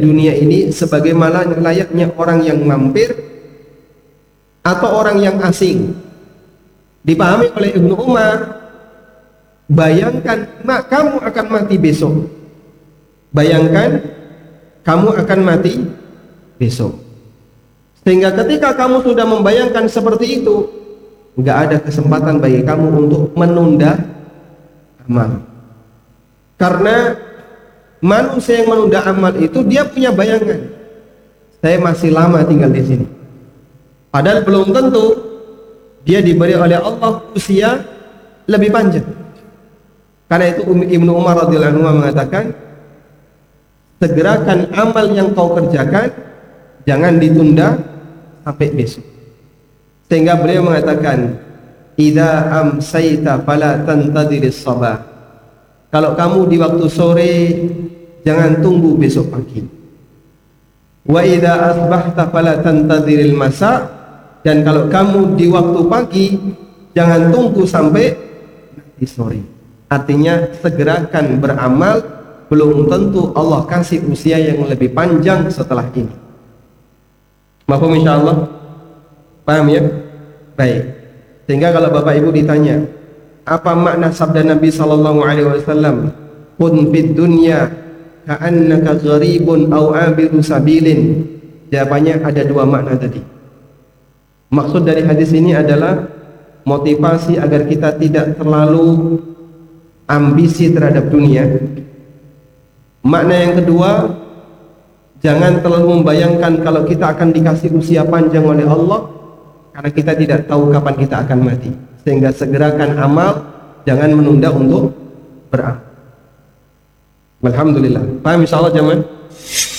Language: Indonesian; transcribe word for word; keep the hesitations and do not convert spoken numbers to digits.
dunia ini sebagaimana layaknya orang yang mampir atau orang yang asing. Dipahami oleh Ibnu Umar, bayangkan mak kamu akan mati besok. Bayangkan kamu akan mati besok. Sehingga ketika kamu sudah membayangkan seperti itu, nggak ada kesempatan bagi kamu untuk menunda amal. Karena manusia yang menunda amal itu dia punya bayangan, saya masih lama tinggal di sini. Padahal belum tentu dia diberi oleh Allah usia lebih panjang. Karena itu Ibnu Umar radhiyallahu anhu mengatakan, segerakan amal yang kau kerjakan, jangan ditunda sampai besok. Sehingga beliau mengatakan, idza amsayta fala tantadhiris sabah. Kalau kamu di waktu sore, jangan tunggu besok pagi. Wa idza asbahta fala tantadhiril masa. Dan kalau kamu di waktu pagi, jangan tunggu sampai nanti sore. Artinya segerakan beramal, belum tentu Allah kasih usia yang lebih panjang setelah ini. Mafhum insyaallah? Paham ya? Baik. Sehingga kalau Bapak Ibu ditanya, apa makna sabda Nabi sallallahu alaihi wasallam, "Kun fid dunya ka'annaka gharibun aw abiru sabilin." Jawabannya ada dua makna tadi. Maksud dari hadis ini adalah motivasi agar kita tidak terlalu ambisi terhadap dunia. Makna yang kedua, jangan terlalu membayangkan kalau kita akan dikasih usia panjang oleh Allah, karena kita tidak tahu kapan kita akan mati. Sehingga segerakan amal, jangan menunda untuk beramal. Alhamdulillah. Paham insyaallah jemaah?